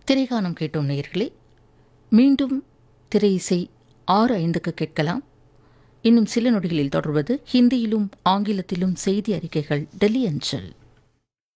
திரைகானம் கேட்டோம் நேயர்களே. மீண்டும் திரை இசை 6:05க்கு கேட்கலாம். இன்னும் சில நொடிகளில் தொடர்வது ஹிந்தியிலும் ஆங்கிலத்திலும் செய்தி அறிக்கைகள் டெல்லி அஞ்சல்.